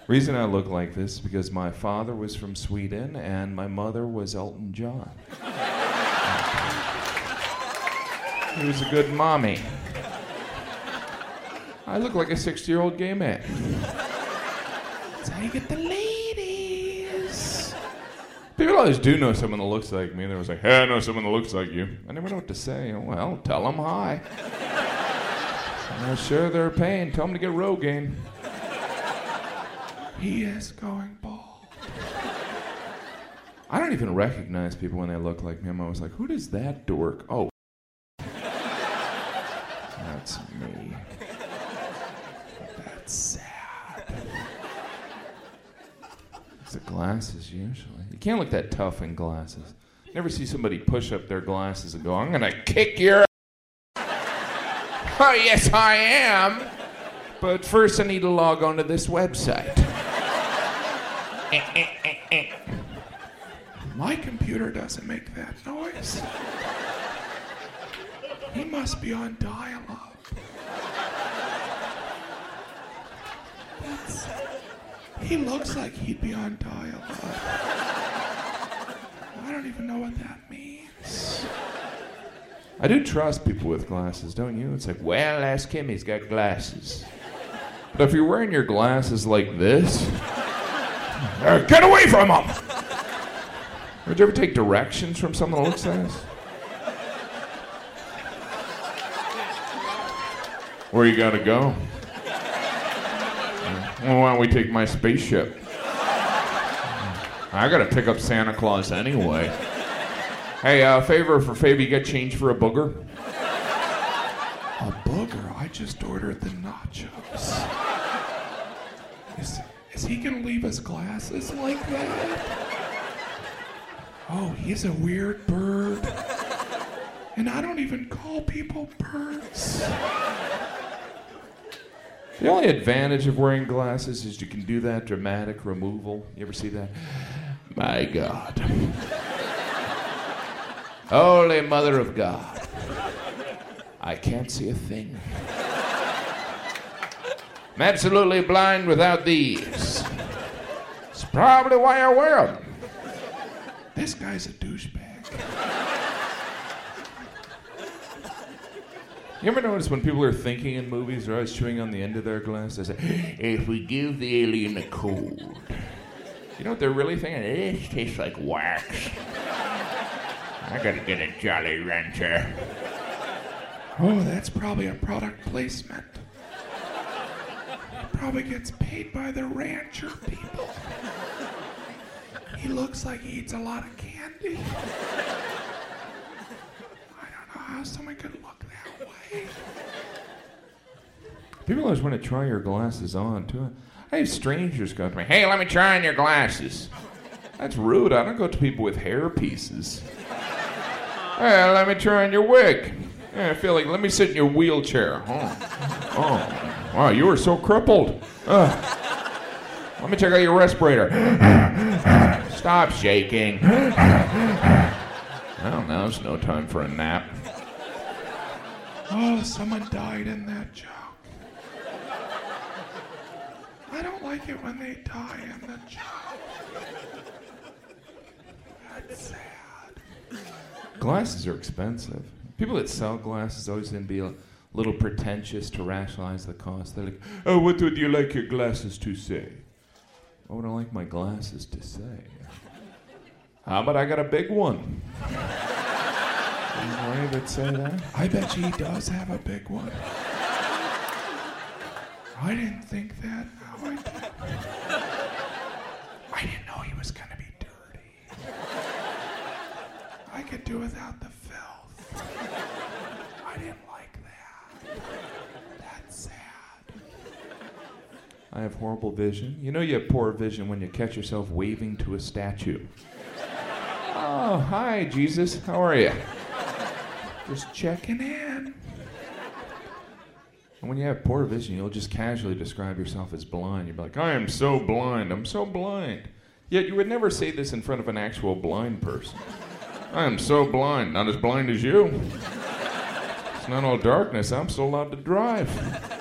Reason I look like this is because my father was from Sweden and my mother was Elton John. He was a good mommy. I look like a 60-year-old gay man. That's how you get the ladies. People always do know someone that looks like me. They was like, hey, I know someone that looks like you. I never know what to say. Well, tell them hi. I'm sure they're paying. Tell them to get Rogaine. He is going bald. I don't even recognize people when they look like me. I'm always like, who does that dork? Oh. That's me. That's sad. It's the glasses, usually. You can't look that tough in glasses. You never see somebody push up their glasses and go, I'm gonna kick your Oh, yes, I am. But first I need to log on to this website. My computer doesn't make that noise. He must be on dial-up. He looks like he'd be on dial-up. I don't even know what that means. I do trust people with glasses, don't you? It's like, well, ask him, he's got glasses. But if you're wearing your glasses like this, get away from him! Would you ever take directions from someone that looks like this? Where you gotta go? Well, why don't we take my spaceship? I gotta pick up Santa Claus anyway. Hey, favor for favor, you got change for a booger? A booger? I just ordered the nachos. Is he gonna leave his glasses like that? Oh, he's a weird bird. And I don't even call people birds. The only advantage of wearing glasses is you can do that dramatic removal. You ever see that? My God. Holy Mother of God. I can't see a thing. I'm absolutely blind without these. It's probably why I wear them. This guy's a douchebag. You ever notice when people are thinking in movies, they're always chewing on the end of their glass? They say, if we give the alien a cold. You know what they're really thinking? It tastes like wax. I gotta get a Jolly Rancher. Oh, that's probably a product placement. He probably gets paid by the rancher people. He looks like he eats a lot of candy. I don't know how someone could look that way. People always want to try your glasses on, too. I have strangers go to me, hey, let me try on your glasses. That's rude. I don't go to people with hair pieces. Hey, let me try on your wig. Yeah, I feel like, let me sit in your wheelchair. Oh, wow, you were so crippled. Let me check out your respirator. Stop shaking. Well, now's no time for a nap. Oh, someone died in that joke. I don't like it when they die in the joke. That's sad. Glasses are expensive. People that sell glasses always going to be a little pretentious to rationalize the cost. They're like, oh, what would you like your glasses to say? What would I like my glasses to say? How about I got a big one? Anybody that say that? I bet he does have a big one. I didn't think that. Now I do. I didn't know he was going to be dirty. I could do without the filth. I didn't like that. That's sad. I have horrible vision. You know you have poor vision when you catch yourself waving to a statue. Oh, hi, Jesus. How are you? Just checking in. And when you have poor vision, you'll just casually describe yourself as blind. You'll be like, I am so blind. I'm so blind. Yet you would never say this in front of an actual blind person. I am so blind. Not as blind as you. It's not all darkness. I'm still allowed to drive.